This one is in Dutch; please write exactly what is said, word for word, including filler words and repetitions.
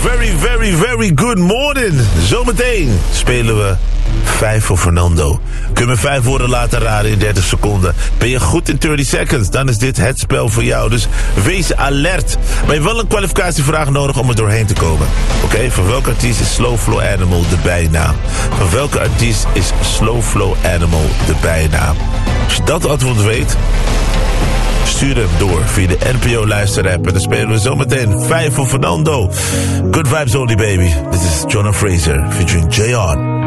very, very, very good morning. Zometeen spelen we vijf voor Fernando. Kun je me vijf woorden laten raden in dertig seconden. Ben je goed in dertig seconds, dan is dit het spel voor jou. Dus wees alert. Maar je hebt wel een kwalificatievraag nodig om er doorheen te komen. Oké, okay, van welke artiest is Slow Flow Animal de bijnaam? Van welke artiest is Slow Flow Animal de bijnaam? Als je dat antwoord weet, stuur hem door via de N P O-luisterapp. En dan spelen we zometeen vijf voor Fernando. Good vibes only, baby. This is Jonah Fraser featuring Jay On.